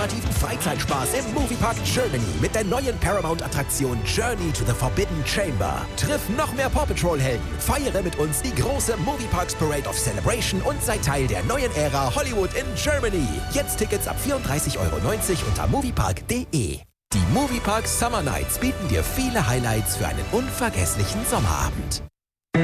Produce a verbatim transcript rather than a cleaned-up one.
ultimativen Freizeitspaß im Moviepark Germany mit der neuen Paramount-Attraktion Journey to the Forbidden Chamber. Triff noch mehr Paw Patrol-Helden, feiere mit uns die große Movieparks Parade of Celebration und sei Teil der neuen Ära Hollywood in Germany. Jetzt Tickets ab vierunddreißig Euro neunzig unter moviepark punkt de. Die Moviepark Summer Nights bieten dir viele Highlights für einen unvergesslichen Sommerabend.